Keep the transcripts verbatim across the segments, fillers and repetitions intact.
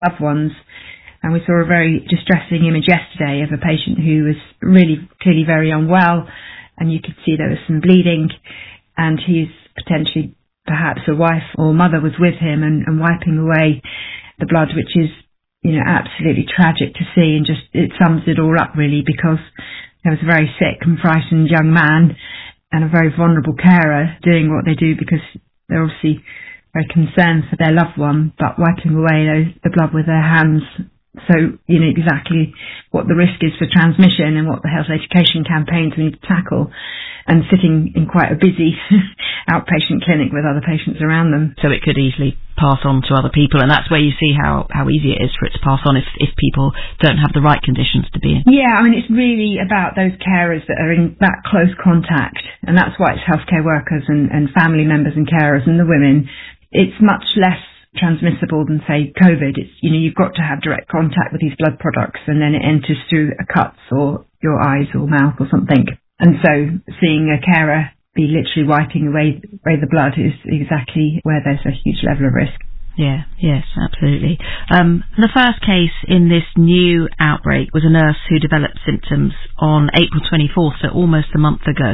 loved ones. And we saw a very distressing image yesterday of a patient who was really clearly very unwell, and you could see there was some bleeding, and he's potentially, perhaps a wife or mother was with him and, and wiping away the blood, which is, you know, absolutely tragic to see, and just, it sums it all up really, because there was a very sick and frightened young man and a very vulnerable carer doing what they do because they're obviously very concerned for their loved one, but wiping away those, the blood with their hands. So, you know, exactly what the risk is for transmission and what the health education campaigns we need to tackle, and sitting in quite a busy outpatient clinic with other patients around them. So it could easily pass on to other people, and that's where you see how, how easy it is for it to pass on if, if people don't have the right conditions to be in. Yeah, I mean, it's really about those carers that are in that close contact, and that's why it's healthcare workers and, and family members and carers and the women. It's much less transmissible than, say, COVID. It's, you know, you've got to have direct contact with these blood products, and then it enters through a cuts or your eyes or mouth or something. And so seeing a carer be literally wiping away, away the blood is exactly where there's a huge level of risk. Yeah, yes, absolutely. Um, the first case in this new outbreak was a nurse who developed symptoms on April twenty-fourth, so almost a month ago.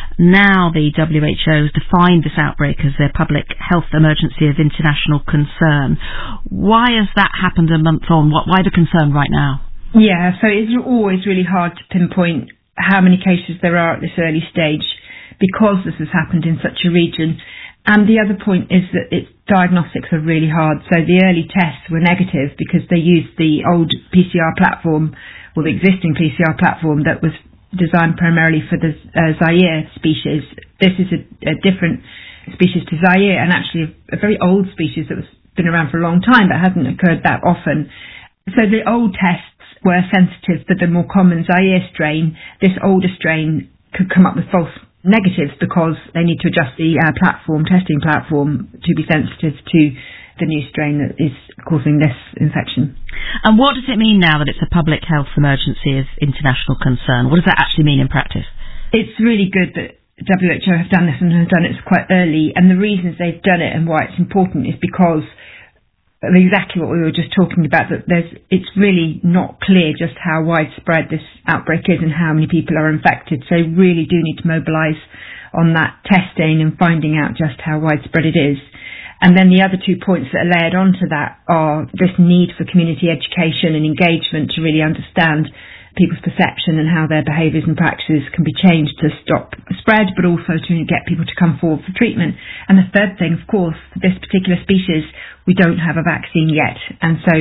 Now the W H O has defined this outbreak as a public health emergency of international concern. Why has that happened a month on? What, why the concern right now? Yeah, so it's always really hard to pinpoint how many cases there are at this early stage because this has happened in such a region. And the other point is that its diagnostics are really hard. So the early tests were negative because they used the old P C R platform, or the existing P C R platform that was designed primarily for the uh, Zaire species. This is a, a different species to Zaire, and actually a, a very old species that was been around for a long time but hasn't occurred that often. So the old tests were sensitive for the more common Zaire strain. This older strain could come up with false negatives because they need to adjust the uh, platform, testing platform, to be sensitive to the new strain that is causing this infection. And what does it mean now that it's a public health emergency of international concern? What does that actually mean in practice? It's really good that W H O have done this and have done it quite early, and the reasons they've done it and why it's important is because exactly what we were just talking about, that there's, it's really not clear just how widespread this outbreak is and how many people are infected. So really do need to mobilise on that testing and finding out just how widespread it is. And then the other two points that are layered onto that are this need for community education and engagement to really understand people's perception and how their behaviours and practices can be changed to stop spread, but also to get people to come forward for treatment. And the third thing, of course, for this particular species, we don't have a vaccine yet. And so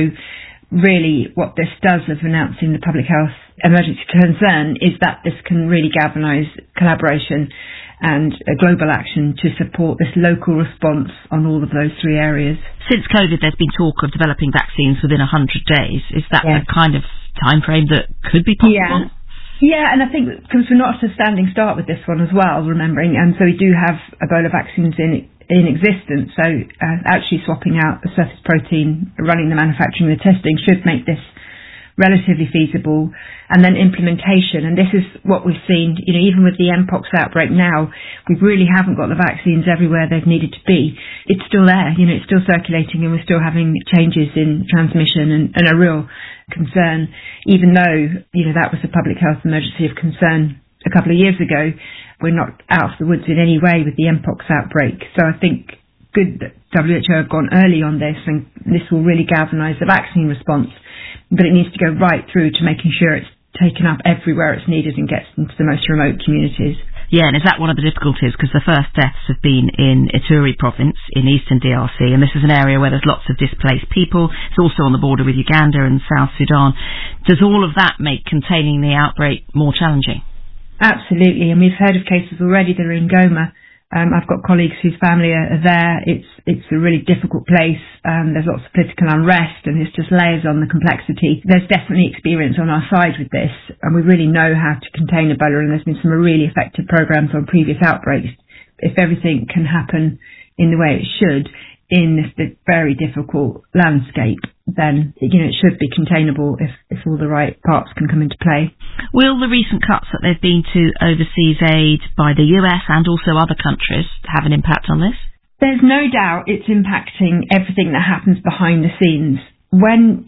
really what this does of announcing the public health emergency concern is that this can really galvanise collaboration and a global action to support this local response on all of those three areas. Since COVID, there's been talk of developing vaccines within one hundred days. Is that yeah. the kind of time frame that could be possible? Yeah. Yeah, and I think because we're not at a standing start with this one as well, remembering, and so we do have Ebola vaccines in in existence, so uh, actually swapping out the surface protein, running the manufacturing and the testing should make this relatively feasible. And then implementation, and this is what we've seen, you know, even with the Mpox outbreak now, we really haven't got the vaccines everywhere they've needed to be. It's still there, you know, it's still circulating, and we're still having changes in transmission, and, and a real concern, even though, you know, that was a public health emergency of concern a couple of years ago. We're not out of the woods in any way with the Mpox outbreak. So I think good that W H O have gone early on this, and this will really galvanise the vaccine response, but it needs to go right through to making sure it's taken up everywhere it's needed and gets into the most remote communities. Yeah, and is that one of the difficulties? Because the first deaths have been in Ituri province in eastern D R C, and this is an area where there's lots of displaced people. It's also on the border with Uganda and South Sudan. Does all of that make containing the outbreak more challenging? Absolutely, and we've heard of cases already that are in Goma. Um, I've got colleagues whose family are there. It's it's a really difficult place. Um, there's lots of political unrest, and it's just layers on the complexity. There's definitely experience on our side with this, and we really know how to contain Ebola, and there's been some really effective programs on previous outbreaks. If everything can happen in the way it should in this very difficult landscape, then, you know, it should be containable if, if all the right parts can come into play. Will the recent cuts that there've been to overseas aid by the U S and also other countries have an impact on this? There's no doubt it's impacting everything that happens behind the scenes. when